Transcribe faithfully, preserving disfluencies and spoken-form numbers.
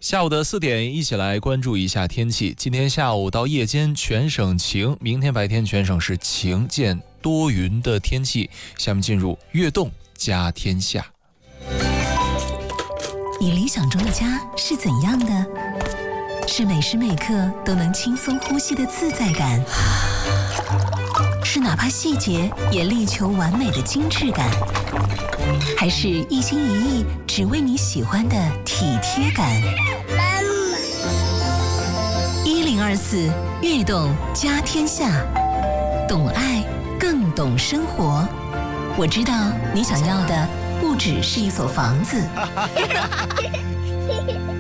下午的四点，一起来关注一下天气。今天下午到夜间全省晴，明天白天全省是晴见多云的天气。下面进入悦动家天下。 你理想中的家是怎样的？是每时每刻都能轻松呼吸的自在感，是哪怕细节也力求完美的精致感，还是一心一意只为你喜欢的体贴感？一零二四悦动家天下，懂爱更懂生活。我知道你想要的不只是一所房子。